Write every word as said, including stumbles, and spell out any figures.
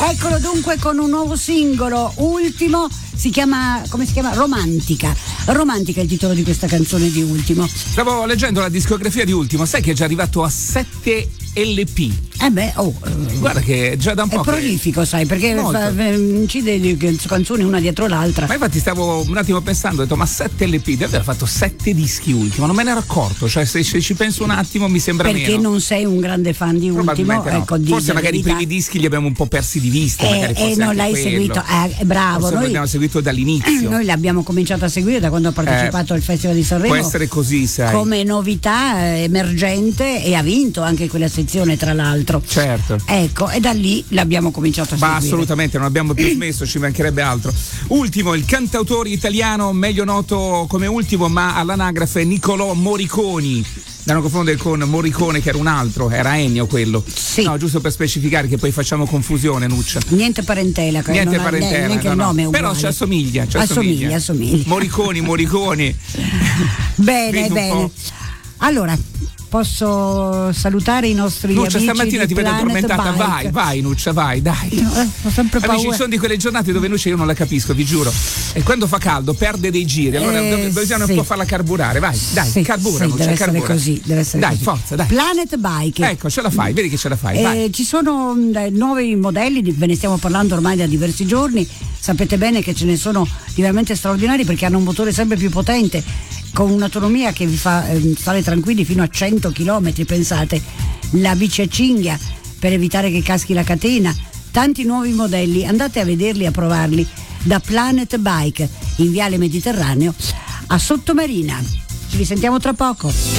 Eccolo dunque con un nuovo singolo, Ultimo, si chiama, come si chiama? Romantica. Romantica è il titolo di questa canzone di Ultimo. Stavo leggendo la discografia di Ultimo, sai che è già arrivato a sette L P. Eh beh, oh, guarda che già da un po' è prolifico, che... sai, perché fa, incide di canzoni una dietro l'altra. Ma infatti stavo un attimo pensando, ho detto, ma sette L P, deve aver fatto sette dischi Ultimo, non me ne ero accorto, cioè se, se ci penso un attimo mi sembra perché meno. Perché non sei un grande fan di Ultimo, no. ecco, forse magari i primi dischi li abbiamo un po' persi di vista, eh, magari forse eh, non l'hai quello. seguito, eh, bravo. Forse noi l'abbiamo seguito dall'inizio. Noi l'abbiamo cominciato a seguire da quando ha partecipato eh, al Festival di Sanremo. Può essere così, sai. Come novità emergente, e ha vinto anche quella sezione, tra l'altro. Certo. Ecco, e da lì l'abbiamo cominciato a Ma seguire. assolutamente, non abbiamo più smesso, ci mancherebbe altro. Ultimo, il cantautore italiano meglio noto come Ultimo, ma all'anagrafe Niccolò Morriconi. Da non confondere con Morricone, che era un altro, era Ennio quello. Sì. No, giusto per specificare che poi facciamo confusione, Nuccia. Niente parentela, niente parentela, neanche no, il nome no. è Però ci assomiglia, ci assomiglia. assomiglia, assomiglia. Morriconi, Morriconi. Bene, bene. Allora, posso salutare i nostri Nuccia, amici stamattina di ti vedo addormentata, Planet vai, Bike. vai Nuccia, vai, dai. No, ho sempre paura. Amici, ci sono di quelle giornate dove Nuccia io non la capisco, vi giuro. E quando fa caldo perde dei giri, allora eh, bisogna sì. un po' farla carburare, vai, dai, sì, carbura, sì, Nuccia, deve essere carbura. così, deve essere dai, così. forza, dai. Planet Bike. Ecco, ce la fai, vedi che ce la fai, eh, vai. Ci sono mh, nuovi modelli, ve ne stiamo parlando ormai da diversi giorni. Sapete bene che ce ne sono di veramente straordinari, perché hanno un motore sempre più potente, con un'autonomia che vi fa eh, stare tranquilli fino a cento chilometri, pensate. La bici a cinghia per evitare che caschi la catena, tanti nuovi modelli, andate a vederli, a provarli da Planet Bike in Viale Mediterraneo a Sottomarina. Ci risentiamo tra poco.